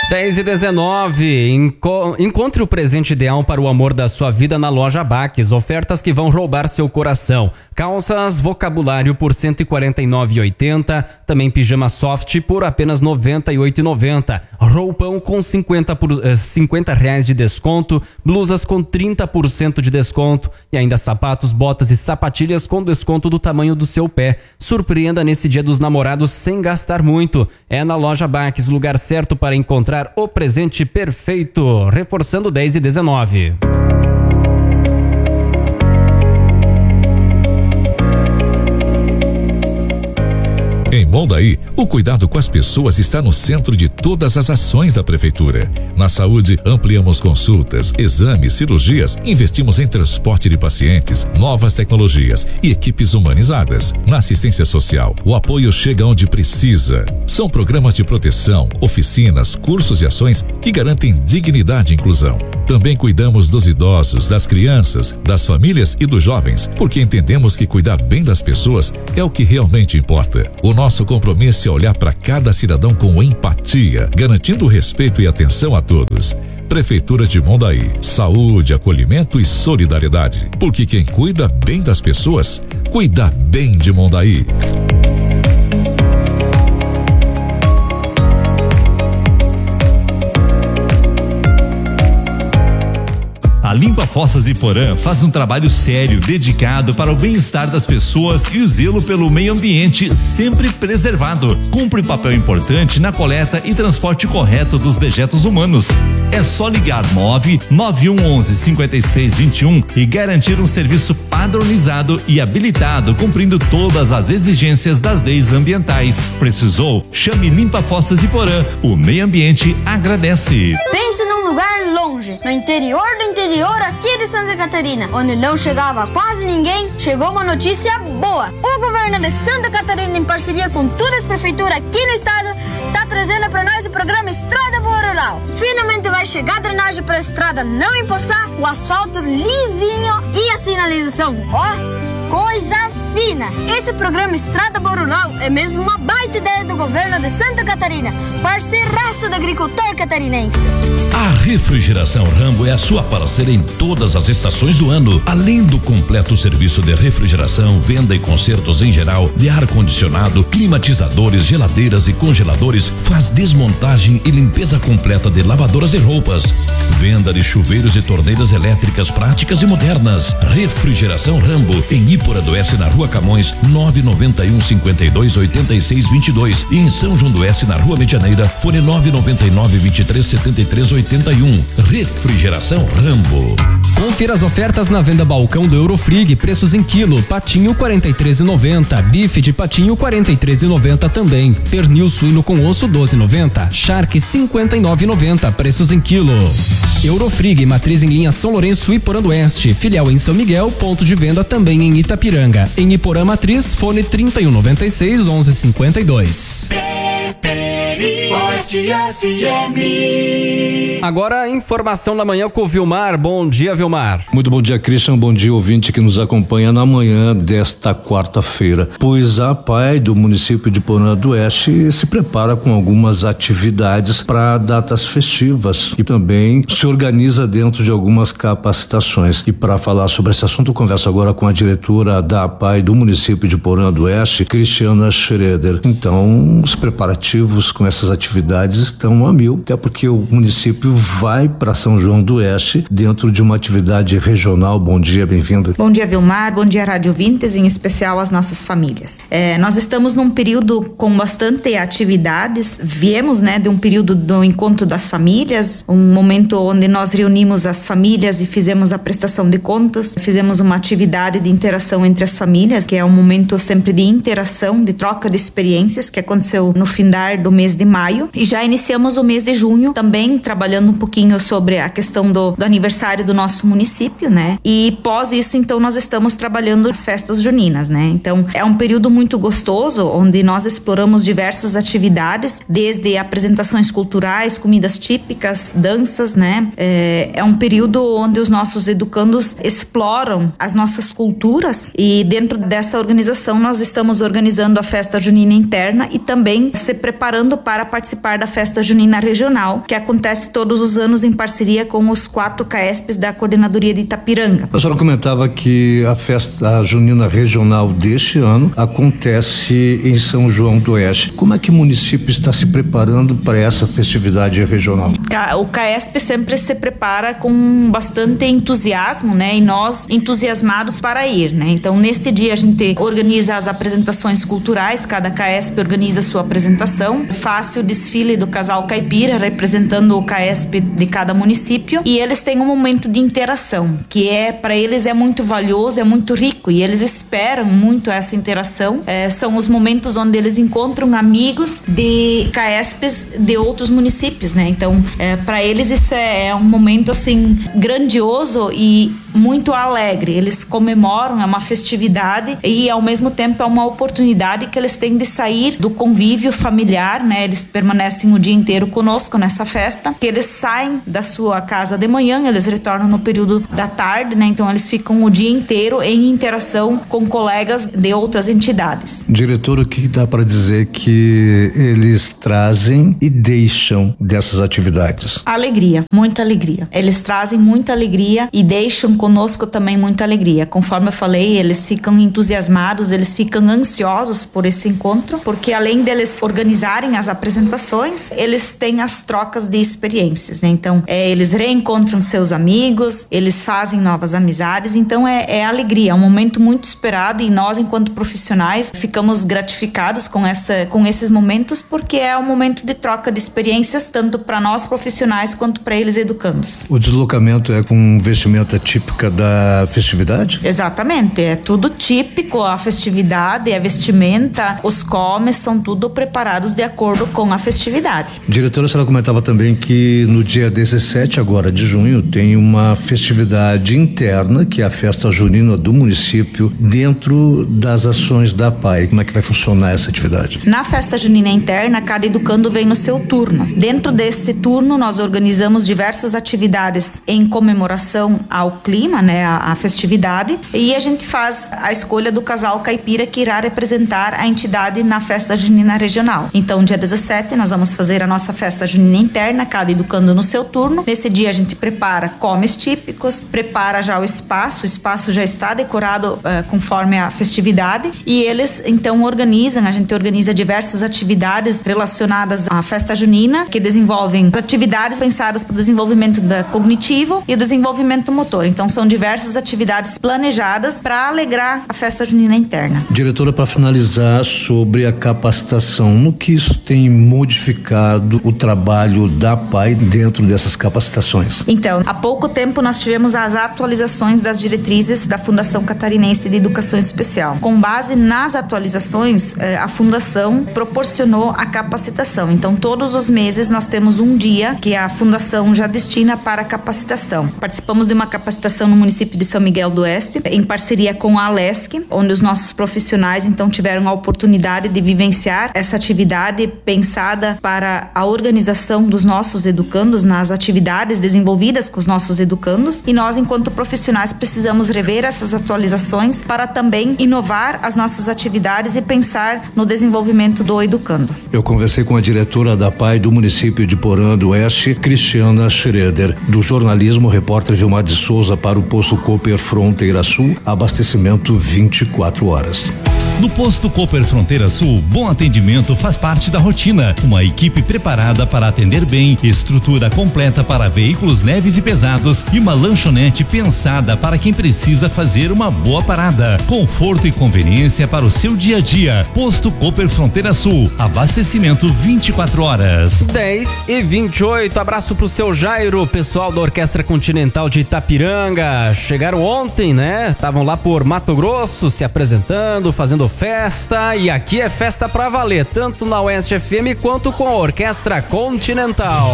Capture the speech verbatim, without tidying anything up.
dez e dezenove, Enco- encontre o presente ideal para o amor da sua vida na loja Baques. Ofertas que vão roubar seu coração. Calças vocabulário por cento e quarenta e nove reais e oitenta centavos. Também pijama soft por apenas noventa e oito reais e noventa centavos. Roupão com cinquenta, por, eh, cinquenta reais de desconto. Blusas com trinta por cento de desconto. E ainda sapatos, botas e sapatilhas com desconto do tamanho do seu pé. Surpreenda nesse Dia dos Namorados sem gastar muito. É na loja Baques, lugar certo para encontrar o presente perfeito. Reforçando dez e dezenove. Em Mondaí, o cuidado com as pessoas está no centro de todas as ações da Prefeitura. Na saúde, ampliamos consultas, exames, cirurgias, investimos em transporte de pacientes, novas tecnologias e equipes humanizadas. Na assistência social, o apoio chega onde precisa. São programas de proteção, oficinas, cursos e ações que garantem dignidade e inclusão. Também cuidamos dos idosos, das crianças, das famílias e dos jovens, porque entendemos que cuidar bem das pessoas é o que realmente importa. O nosso compromisso é olhar para cada cidadão com empatia, garantindo respeito e atenção a todos. Prefeitura de Mondaí, saúde, acolhimento e solidariedade. Porque quem cuida bem das pessoas, cuida bem de Mondaí. A Limpa Fossas Iporã faz um trabalho sério, dedicado para o bem-estar das pessoas e o zelo pelo meio ambiente sempre preservado. Cumpre papel importante na coleta e transporte correto dos dejetos humanos. É só ligar nove nove um onze cinquenta e seis vinte e um e garantir um serviço padronizado e habilitado, cumprindo todas as exigências das leis ambientais. Precisou? Chame Limpa Fossas Iporã. O meio ambiente agradece. Pense num lugar longe, no interior do interior aqui de Santa Catarina, onde não chegava quase ninguém. Chegou uma notícia boa. O governo de Santa Catarina, em parceria com todas as prefeituras aqui no estado, tá trazendo para nós o programa Estrada Boa Rural. Finalmente vai chegar a drenagem para a estrada não empoçar, o asfalto lisinho e a sinalização, ó, coisa fina. Esse programa Estrada Boa Rural é mesmo uma baita ideia do governo de Santa Catarina, parceiraço do agricultor catarinense. A Refrigeração Rambo é a sua parceira em todas as estações do ano. Além do completo serviço de refrigeração, venda e consertos em geral, de ar-condicionado, climatizadores, geladeiras e congeladores, faz desmontagem e limpeza completa de lavadoras e roupas. Venda de chuveiros e torneiras elétricas práticas e modernas. Refrigeração Rambo, em Ípora do Oeste, na Rua Camões, nove nove um, cinquenta e dois, oitenta e seis, vinte e dois, e em São João do Oeste, na Rua Medianeira, fone nove nove nove, vinte e três, setenta e três, oitenta e um. Refrigeração Rambo. Confira as ofertas na venda balcão do Eurofrig, preços em quilo. Patinho quarenta e três reais e noventa centavos, bife de patinho quarenta e três reais e noventa centavos também. Pernil suíno com osso doze reais e noventa centavos, charque cinquenta e nove reais e noventa centavos, preços em quilo. Eurofrig, matriz em linha São Lourenço e Iporã do Oeste, filial em São Miguel, ponto de venda também em Itapiranga. Em Iporã Matriz, fone trinta e um noventa e seis, onze cinquenta e dois. Agora a informação da manhã com o Vilmar. Bom dia, Vilmar. Muito bom dia, Christian. Bom dia, ouvinte que nos acompanha na manhã desta quarta-feira. Pois a P A I do município de Iporã do Oeste se prepara com algumas atividades para datas festivas e também se organiza dentro de algumas capacitações. E para falar sobre esse assunto, eu converso agora com a diretora da P A I do município de Iporã do Oeste, Cristiana Schroeder. Então, os preparativos com essas atividades estão a mil, até porque o município vai para São João do Oeste dentro de uma atividade regional. Bom dia, bem-vinda. Bom dia, Vilmar. Bom dia, Rádio Vintes, em especial as nossas famílias. É, nós estamos num período com bastante atividades. Viemos, né, de um período do encontro das famílias, um momento onde nós reunimos as famílias e fizemos a prestação de contas, fizemos uma atividade de interação entre as famílias, que é um momento sempre de interação, de troca de experiências, que aconteceu no findar do mês de maio, e já iniciamos o mês de junho também trabalhando um pouquinho sobre a questão do, do aniversário do nosso município, né? E pós isso, então, nós estamos trabalhando as festas juninas, né? Então, é um período muito gostoso, onde nós exploramos diversas atividades, desde apresentações culturais, comidas típicas, danças, né? É, é um período onde os nossos educandos exploram as nossas culturas, e dentro dessa organização nós estamos organizando a festa junina interna e também se preparando para participar participar da Festa Junina Regional, que acontece todos os anos em parceria com os quatro C A E S Ps da Coordenadoria de Itapiranga. A senhora comentava que a Festa Junina Regional deste ano acontece em São João do Oeste. Como é que o município está se preparando para essa festividade regional? O C A E S P sempre se prepara com bastante entusiasmo, né? E nós entusiasmados para ir, né? Então, neste dia a gente organiza as apresentações culturais, cada C A E S P organiza a sua apresentação, faz o desfile do casal caipira, representando o C A E S P de cada município, e eles têm um momento de interação, que é, para eles é muito valioso, é muito rico, e eles esperam muito essa interação. É, são os momentos onde eles encontram amigos de C A E S Ps de outros municípios, né? Então, é, para eles isso é, é um momento, assim, grandioso e muito alegre. Eles comemoram, é uma festividade e ao mesmo tempo é uma oportunidade que eles têm de sair do convívio familiar, né? Eles permanecem o dia inteiro conosco nessa festa, que eles saem da sua casa de manhã, eles retornam no período da tarde, né? Então eles ficam o dia inteiro em interação com colegas de outras entidades. Diretor, o que dá para dizer que eles trazem e deixam dessas atividades? Alegria, muita alegria. Eles trazem muita alegria e deixam conosco também muita alegria. Conforme eu falei, eles ficam entusiasmados, eles ficam ansiosos por esse encontro, porque além deles organizarem as apresentações, eles têm as trocas de experiências, né? Então, é, eles reencontram seus amigos, eles fazem novas amizades, então é, é alegria, é um momento muito esperado e nós, enquanto profissionais, ficamos gratificados com, essa, com esses momentos, porque é um momento de troca de experiências, tanto para nós profissionais quanto para eles educandos. O deslocamento é com vestimenta típica da festividade? Exatamente, é tudo típico, a festividade, a vestimenta, os comes são tudo preparados de acordo com a festividade. Diretora, a senhora comentava também que no dia dezessete agora de junho tem uma festividade interna, que é a festa junina do município, dentro das ações da P A I. Como é que vai funcionar essa atividade? Na festa junina interna, cada educando vem no seu turno. Dentro desse turno, nós organizamos diversas atividades em comemoração ao clima, né, a, a festividade, e a gente faz a escolha do casal caipira que irá representar a entidade na festa junina regional. Então, dia dezessete, nós vamos fazer a nossa festa junina interna, cada educando no seu turno. Nesse dia a gente prepara comes típicos, prepara já o espaço, o espaço já está decorado uh, conforme a festividade, e eles então organizam, a gente organiza diversas atividades relacionadas à festa junina, que desenvolvem atividades pensadas para o desenvolvimento da cognitivo e o desenvolvimento motor. Então são diversas atividades planejadas para alegrar a festa junina interna. Diretora, para finalizar, sobre a capacitação, no que isso tem modificado o trabalho da P A I dentro dessas capacitações? Então, há pouco tempo nós tivemos as atualizações das diretrizes da Fundação Catarinense de Educação Especial. Com base nas atualizações, a Fundação proporcionou a capacitação. Então, todos os meses nós temos um dia que a Fundação já destina para capacitação. Participamos de uma capacitação no município de São Miguel do Oeste, em parceria com a Alesc, onde os nossos profissionais então tiveram a oportunidade de vivenciar essa atividade pensada para a organização dos nossos educandos nas atividades desenvolvidas com os nossos educandos, e nós, enquanto profissionais, precisamos rever essas atualizações para também inovar as nossas atividades e pensar no desenvolvimento do educando. Eu conversei com a diretora da P A I do município de Porã do Oeste, Cristiana Schroeder, do jornalismo, repórter Vilmar de Souza para o Posto Cooper Fronteira Sul, abastecimento vinte e quatro horas. No Posto Cooper Fronteira Sul, bom atendimento faz parte da rotina. Uma equipe preparada para atender bem, estrutura completa para veículos leves e pesados e uma lanchonete pensada para quem precisa fazer uma boa parada. Conforto e conveniência para o seu dia a dia. Posto Cooper Fronteira Sul, abastecimento vinte e quatro horas. dez e vinte e oito, abraço pro seu Jairo, pessoal da Orquestra Continental de Itapiranga. Chegaram ontem, né? Estavam lá por Mato Grosso se apresentando, fazendo festa, e aqui é festa pra valer, tanto na Oeste F M quanto com a Orquestra Continental.